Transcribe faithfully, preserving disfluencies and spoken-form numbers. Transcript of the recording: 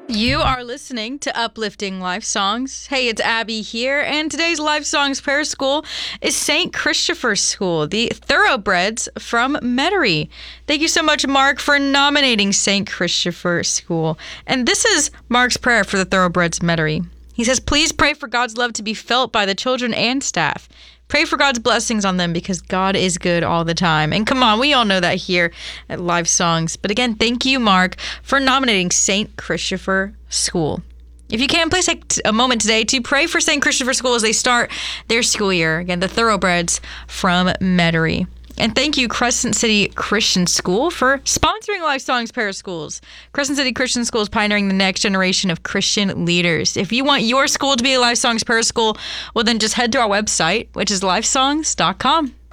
You are listening to Uplifting Life Songs. Hey, it's Abby here, and today's Life Songs Prayer School is Saint Christopher School, the Thoroughbreds from Metairie. Thank you so much, Mark, for nominating Saint Christopher School. And this is Mark's prayer for the Thoroughbreds Metairie. He says, please pray for God's love to be felt by the children and staff. Pray for God's blessings on them because God is good all the time. And come on, we all know that here at Live Songs. But again, thank you, Mark, for nominating Saint Christopher School. If you can, please take a moment today to pray for Saint Christopher School as they start their school year. Again, the Thoroughbreds from Metairie. And thank you, Crescent City Christian School, for sponsoring Life Songs Prayer Schools. Crescent City Christian School is pioneering the next generation of Christian leaders. If you want your school to be a Life Songs Prayer School, well, then just head to our website, which is life songs dot com.